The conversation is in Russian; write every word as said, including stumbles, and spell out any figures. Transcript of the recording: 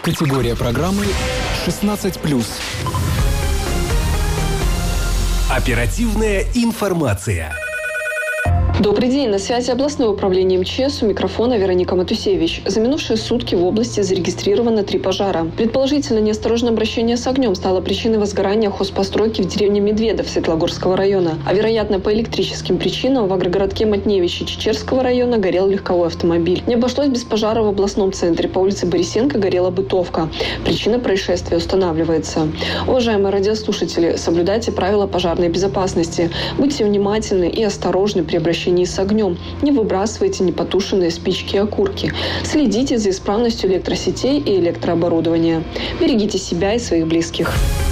Категория программы шестнадцать плюс. Оперативная информация. Добрый день. На связи областное управление МЧС. У микрофона Вероника Матусевич. За минувшие сутки в области зарегистрировано три пожара. Предположительно, неосторожное обращение с огнем стало причиной возгорания хозпостройки в деревне Медведов Светлогорского района. А вероятно, по электрическим причинам в агрогородке Матневичи Чечерского района горел легковой автомобиль. Не обошлось без пожара в областном центре. По улице Борисенко горела бытовка. Причина происшествия устанавливается. Уважаемые радиослушатели, соблюдайте правила пожарной безопасности. Будьте внимательны и осторожны при обращении с огнем. Не выбрасывайте непотушенные спички и окурки. Следите за исправностью электросетей и электрооборудования. Берегите себя и своих близких.